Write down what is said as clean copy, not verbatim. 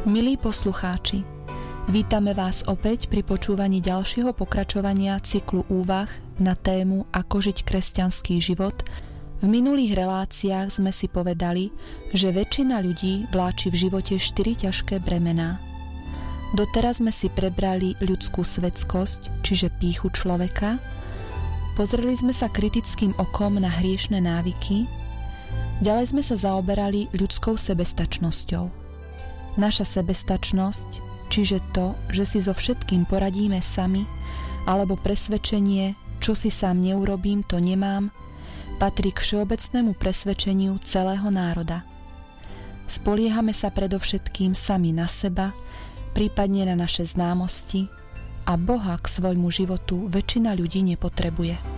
Milí poslucháči, vítame vás opäť pri počúvaní ďalšieho pokračovania cyklu úvah na tému Ako žiť kresťanský život. V minulých reláciách sme si povedali, že väčšina ľudí vláči v živote 4 ťažké bremená. Doteraz sme si prebrali ľudskú svetskosť, čiže pýchu človeka, pozreli sme sa kritickým okom na hriešne návyky, ďalej sme sa zaoberali ľudskou sebestačnosťou. Naša sebestačnosť, čiže to, že si so všetkým poradíme sami, alebo presvedčenie, čo si sám neurobím, to nemám, patrí k všeobecnému presvedčeniu celého národa. Spoliehame sa predovšetkým sami na seba, prípadne na naše známosti a Boha k svojmu životu väčšina ľudí nepotrebuje.